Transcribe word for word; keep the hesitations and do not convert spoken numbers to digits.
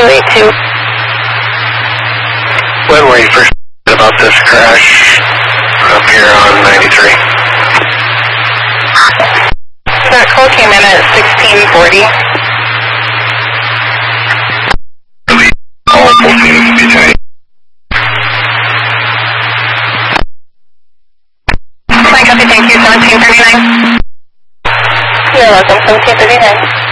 two eight two. When were you first about this crash up here on ninety-three? That call came in at sixteen forty. All seems to be tight. My copy, thank you, seventeen thirty-nine. You're welcome, seventeen thirty-nine.